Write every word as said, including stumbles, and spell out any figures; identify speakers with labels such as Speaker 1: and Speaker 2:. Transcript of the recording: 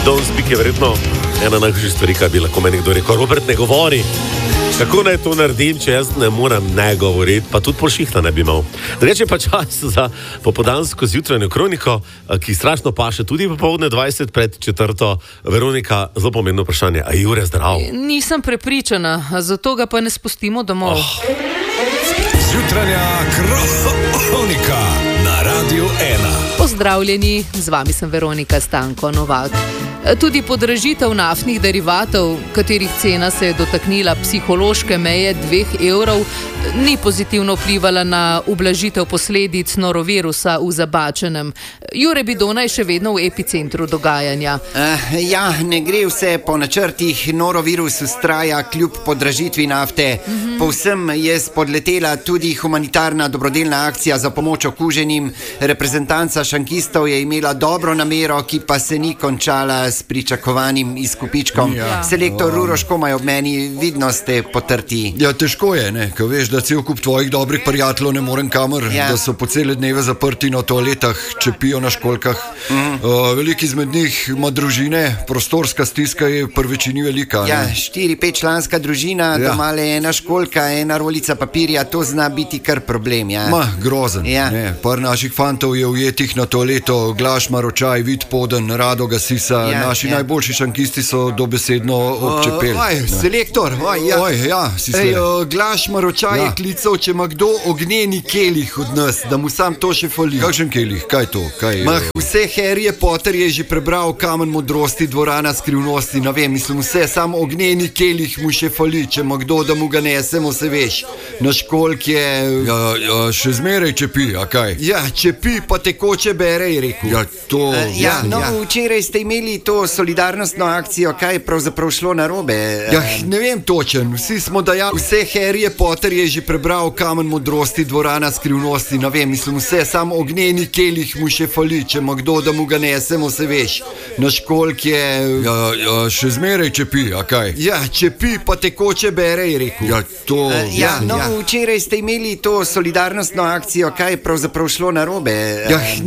Speaker 1: Don't speak je verjetno ena najhujših stvari, kaj bi lahko meni kdo rekel. Robert, ne govori. Kako naj to naredim, če jaz ne moram ne govoriti, pa tudi pošihta ne bi imel. Drugače pa čas za popoldansko zjutranjo kroniko, ki strašno paše tudi popoldne dvajset pred četrto. Veronika, zelo pomembno vprašanje. A Jure, zdrav?
Speaker 2: Nisem prepričana, zato ga pa ne spustimo domov.
Speaker 1: Oh.
Speaker 3: Zjutranja kronika na Radiu ena.
Speaker 2: Pozdravljeni, z vami sem Veronika Stanko Novak. Tudi podražitev naftnih derivatov, katerih cena se je dotaknila psihološke meje dveh evrov, ni pozitivno vplivala na ublažitev posledic norovirusa v Zabačenem. Jure Bidona je še vedno v epicentru dogajanja.
Speaker 4: Uh, ja, ne gre vse po načrtih, norovirus ustraja kljub podražitvi nafte. Mm-hmm. Povsem je spodletela tudi humanitarna dobrodelna akcija za pomoč okuženim. Reprezentanca šankistov je imela dobro namero, ki pa se ni končala s pričakovanim izkupičkom. Ja. Selektor Uroš Komaj ob meni, vidno ste potrti.
Speaker 5: Ja, težko je, ne, ko veš, da cel kup tvojih dobrih prijateljev ne morem kamor, ja. Da so po cele dneve zaprti na toaletah, čepijo na školjkah. Mm. Uh, velik izmed njih ima družine, prostorska stiska je v večini velika.
Speaker 4: Ja, štiri, pet članska družina, ja. Doma le ena školjka, ena rolica papirja, to zna biti kar problem. Ja.
Speaker 5: Ma, grozen. Ja. Ne, par naših fantov je ujetih na toaleto, Glaš Maročaj, Vid Poden, Rado Gasisa, ja. Naši ja. Najboljši šankisti so dobesedno občepeli.
Speaker 4: Uh, oj, selektor, oj, ja.
Speaker 5: Oj, ja, si
Speaker 4: Ej, uh, Glaš Maročaj ja. Je klical, če ima kdo ognjeni kelih od nas, da mu sam to še fali.
Speaker 5: Kakšen kelih? Kaj to? Kaj,
Speaker 4: Mah, vse Harryje Potter je že prebral Kamen modrosti, Dvorana skrivnosti, ne vem, mislim vse, samo ognjeni kelih mu še fali, če ima kdo, da mu ga nesemo, se veš. Na školjk je...
Speaker 5: Ja, ja, še zmeraj čepi, a kaj?
Speaker 4: Ja, čepi, pa tekoče bere, je rekel.
Speaker 5: Ja, to...
Speaker 4: Uh, ja, no,
Speaker 5: ja.
Speaker 4: Včeraj ste imeli to solidarnostno akcijo, kaj je pravzaprav šlo narobe?
Speaker 5: Ja, ne vem točen, vsi smo dajali...
Speaker 4: Vse Harryje Potter je že prebral Kamen modrosti, Dvorana skrivnosti, ne vem, mislim vse, samo ognjeni kelih mu še fali, če ima kdo, da mu ga nesemo, se veš. Na školjk je...
Speaker 5: Ja, ja, še zmeraj čepi, a kaj?
Speaker 4: Ja, čepi, pa tekoče bere, je rekel.
Speaker 5: Ja, to...
Speaker 4: Uh, ja, no,
Speaker 5: ja.
Speaker 4: Včeraj ste imeli to solidarnostno akcijo, kaj je pravzaprav šlo narobe?
Speaker 5: Ja,